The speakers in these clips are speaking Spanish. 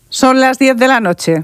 Son las 10 de la noche.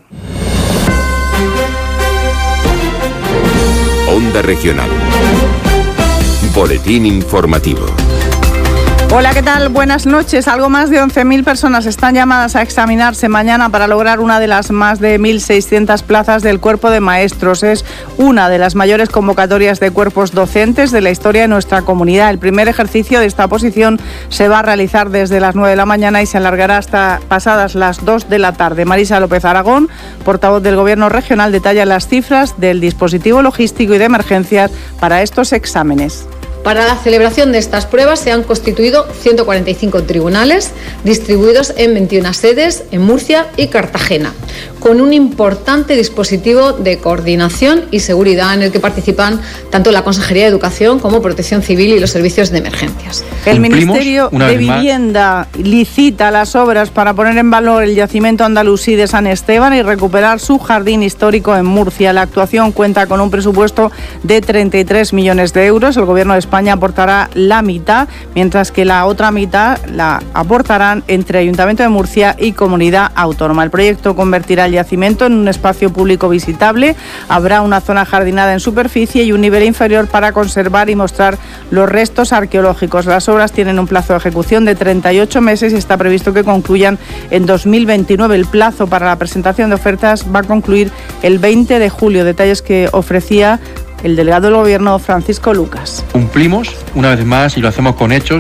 Onda Regional. Boletín informativo. Hola, ¿qué tal? Buenas noches. Algo más de 11.000 personas están llamadas a examinarse mañana para lograr una de las más de 1.600 plazas del Cuerpo de Maestros. Es una de las mayores convocatorias de cuerpos docentes de la historia de nuestra comunidad. El primer ejercicio de esta oposición se va a realizar desde las 9 de la mañana y se alargará hasta pasadas las 2 de la tarde. Marisa López Aragón, portavoz del Gobierno regional, detalla las cifras del dispositivo logístico y de emergencias para estos exámenes. Para la celebración de estas pruebas se han constituido 145 tribunales distribuidos en 21 sedes en Murcia y Cartagena, con un importante dispositivo de coordinación y seguridad en el que participan tanto la Consejería de Educación como Protección Civil y los servicios de emergencias. El Ministerio de Vivienda licita las obras para poner en valor el yacimiento andalusí de San Esteban y recuperar su jardín histórico en Murcia. La actuación cuenta con un presupuesto de 33 millones de euros. El Gobierno de España aportará la mitad, mientras que la otra mitad la aportarán entre Ayuntamiento de Murcia y Comunidad Autónoma. El proyecto convertirá el yacimiento en un espacio público visitable. Habrá una zona jardinada en superficie y un nivel inferior para conservar y mostrar los restos arqueológicos. Las obras tienen un plazo de ejecución de 38 meses y está previsto que concluyan en 2029. El plazo para la presentación de ofertas va a concluir el 20 de julio. Detalles que ofrecía el delegado del Gobierno, Francisco Lucas. Cumplimos una vez más y lo hacemos con hechos